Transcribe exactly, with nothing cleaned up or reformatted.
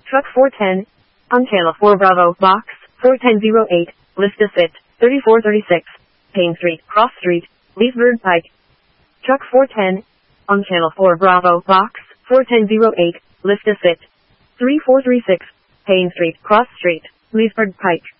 Truck four ten, on channel four Bravo, box four ten oh eight, list to sit, thirty-four thirty-six, Payne Street, Cross Street, Leesburg Pike. Truck four ten, on channel four Bravo, box four ten oh eight, list to sit, thirty-four thirty-six, Payne Street, Cross Street, Leesburg Pike.